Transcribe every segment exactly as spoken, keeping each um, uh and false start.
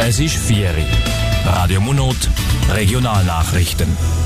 Es ist vier Uhr. Radio Munot, Regionalnachrichten.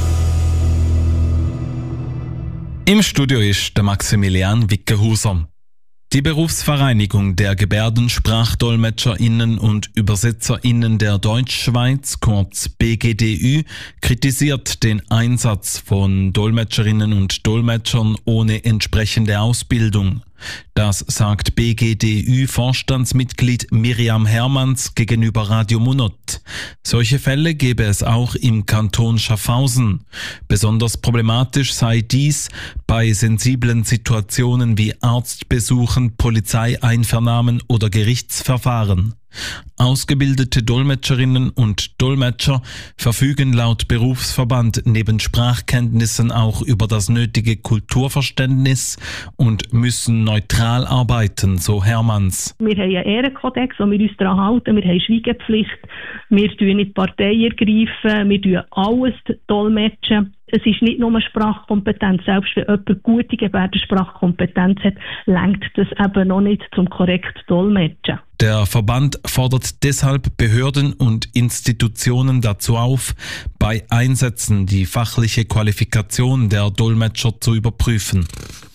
Im Studio ist der Maximilian Wickenhauser. Die Berufsvereinigung der GebärdensprachdolmetscherInnen und ÜbersetzerInnen der Deutschschweiz, kurz B G D Ü, kritisiert den Einsatz von Dolmetscherinnen und Dolmetschern ohne entsprechende Ausbildung. Das sagt B G D Ü-Vorstandsmitglied Miriam Hermanns gegenüber Radio Munot. Solche Fälle gebe es auch im Kanton Schaffhausen. Besonders problematisch sei dies bei sensiblen Situationen wie Arztbesuchen, Polizeieinvernahmen oder Gerichtsverfahren. Ausgebildete Dolmetscherinnen und Dolmetscher verfügen laut Berufsverband neben Sprachkenntnissen auch über das nötige Kulturverständnis und müssen neutral arbeiten, so Hermanns. Wir haben einen Ehrenkodex, wo wir uns daran halten. Wir haben Schweigepflicht. Wir tun nicht Partei ergreifen. Wir tun alles dolmetschen. Es ist nicht nur Sprachkompetenz. Selbst wenn jemand gute Gebärdensprachkompetenz hat, reicht das eben noch nicht zum korrekt Dolmetschen. Der Verband fordert deshalb Behörden und Institutionen dazu auf, bei Einsätzen die fachliche Qualifikation der Dolmetscher zu überprüfen.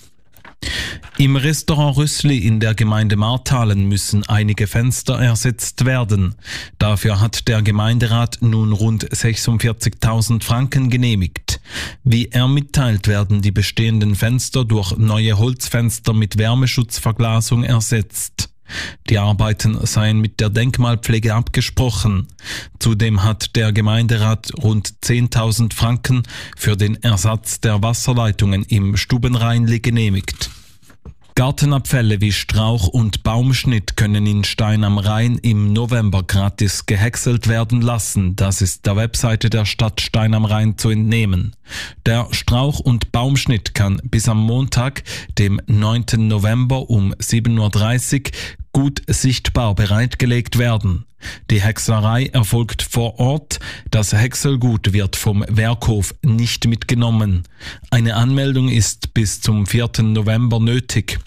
Im Restaurant Rüssli in der Gemeinde Marthalen müssen einige Fenster ersetzt werden. Dafür hat der Gemeinderat nun rund sechsundvierzigtausend Franken genehmigt. Wie er mitteilt, werden die bestehenden Fenster durch neue Holzfenster mit Wärmeschutzverglasung ersetzt. Die Arbeiten seien mit der Denkmalpflege abgesprochen. Zudem hat der Gemeinderat rund zehntausend Franken für den Ersatz der Wasserleitungen im Stubenrheinli genehmigt. Gartenabfälle wie Strauch- und Baumschnitt können in Stein am Rhein im November gratis gehäckselt werden lassen. Das ist der Webseite der Stadt Stein am Rhein zu entnehmen. Der Strauch- und Baumschnitt kann bis am Montag, dem neunten November um sieben Uhr dreißig gut sichtbar bereitgelegt werden. Die Häckslerei erfolgt vor Ort. Das Häckselgut wird vom Werkhof nicht mitgenommen. Eine Anmeldung ist bis zum vierten November nötig.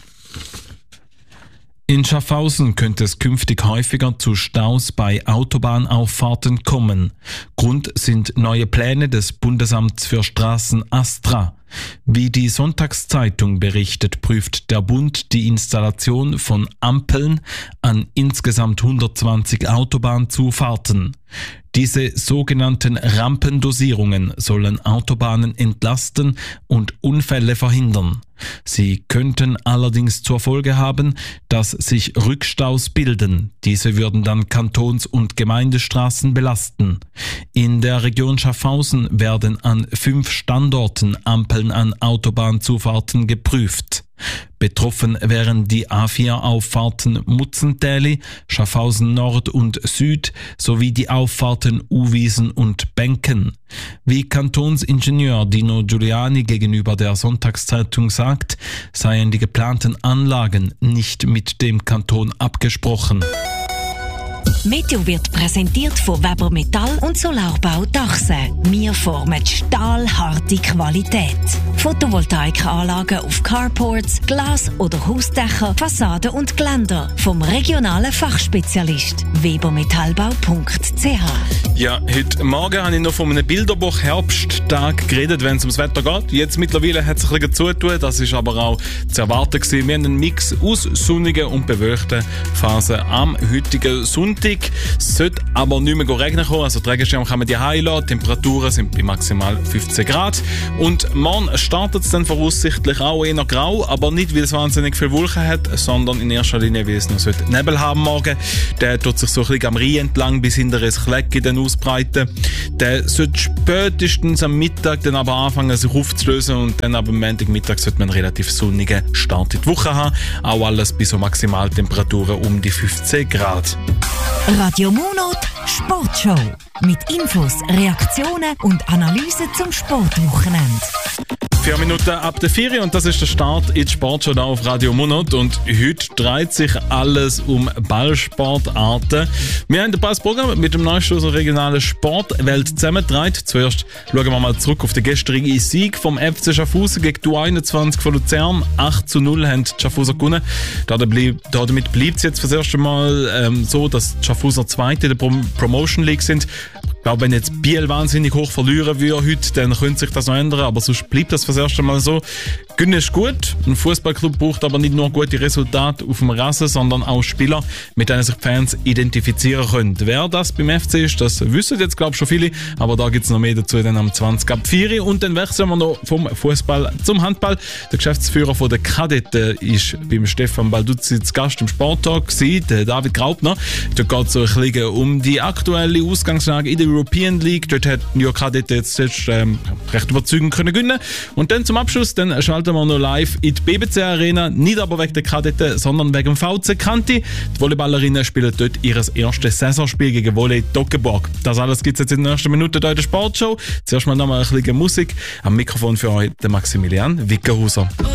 In Schaffhausen könnte es künftig häufiger zu Staus bei Autobahnauffahrten kommen. Grund sind neue Pläne des Bundesamts für Straßen ASTRA. Wie die Sonntagszeitung berichtet, prüft der Bund die Installation von Ampeln an insgesamt hundertzwanzig Autobahnzufahrten. Diese sogenannten Rampendosierungen sollen Autobahnen entlasten und Unfälle verhindern. Sie könnten allerdings zur Folge haben, dass sich Rückstaus bilden. Diese würden dann Kantons- und Gemeindestraßen belasten. In der Region Schaffhausen werden an fünf Standorten Ampeln an Autobahnzufahrten geprüft. Betroffen wären die A vier Auffahrten Mutzentäli, Schaffhausen Nord und Süd sowie die Auffahrten Uwiesen und Benken. Wie Kantonsingenieur Dino Giuliani gegenüber der Sonntagszeitung sagt, seien die geplanten Anlagen nicht mit dem Kanton abgesprochen. Meteo wird präsentiert von Weber Metall und Solarbau Dachse. Wir formen stahlharte Qualität. Photovoltaikanlagen auf Carports, Glas- oder Hausdächer, Fassaden und Geländer. Vom regionalen Fachspezialist webermetallbau punkt c h. Ja, heute Morgen habe ich noch von einem Bilderbuch Herbsttag geredet, wenn es ums Wetter geht. Jetzt mittlerweile hat es ein bisschen zugetan, das ist aber auch zu erwarten gewesen. Wir haben einen Mix aus sonnigen und bewölkten Phasen am heutigen Sonntag. Es sollte aber nicht mehr regnen kommen, also die Regenschirme kann man die heilassen. Die Temperaturen sind bei maximal fünfzehn Grad. Und morgen startet es dann voraussichtlich auch eher grau, aber nicht, weil es wahnsinnig viele Wolken hat, sondern in erster Linie, weil es noch Nebel haben morgen. Der tut sich so ein bisschen am Rhein entlang bis hinter ins Klecki dann ausbreiten. Der sollte spätestens am Mittag dann aber anfangen, sich aufzulösen und dann ab am Montagmittag sollte man einen relativ sonnigen Start in die Woche haben. Auch alles bei so Maximaltemperaturen um die fünfzehn Grad. Radio Munot Sportshow. Mit Infos, Reaktionen und Analysen zum Sportwochenende. Vier Minuten ab der vier und das ist der Start in die Sportschau auf Radio Monat und heute dreht sich alles um Ballsportarten. Wir haben ein passendes Programm mit dem neuesten aus der regionalen Sportwelt zusammengetragen. Zuerst schauen wir mal zurück auf den gestrigen Sieg vom F C Schaffhausen gegen die U einundzwanzig von Luzern. acht zu null haben die Schaffhauser gewonnen. Damit bleibt es jetzt für das erste Mal ähm, so, dass die Schaffhauser Zweite in der Prom- Promotion League sind. Ich glaube, wenn jetzt Biel wahnsinnig hoch verlieren würde heute, dann könnte sich das noch ändern, aber sonst bleibt das für das erste Mal so. Gönnen ist gut. Ein Fußballclub braucht aber nicht nur gute Resultate auf dem Rasen, sondern auch Spieler, mit denen sich die Fans identifizieren können. Wer das beim F C ist, das wissen jetzt, glaube ich, schon viele, aber da gibt es noch mehr dazu dann am zwanzig ab vier. Und dann wechseln wir noch vom Fußball zum Handball. Der Geschäftsführer von der Kadetten ist beim Stefan Balduzzi zu Gast im Sporttag gewesen, der David Graupner. Dort geht es so ein bisschen um die aktuelle Ausgangslage in der European League. Dort hat New York Kadetten jetzt, jetzt ähm, recht überzeugend können gewinnen. Und dann zum Abschluss, dann schalten wir noch live in die B B C Arena, nicht aber wegen der Kadetten, sondern wegen dem V C Kanti. Die Volleyballerinnen spielen dort ihr erstes Saisonspiel gegen Volley Toggenburg. Das alles gibt es jetzt in der ersten Minute hier in der Sportshow. Zuerst mal noch mal ein bisschen Musik. Am Mikrofon für euch der Maximilian Wickerhauser.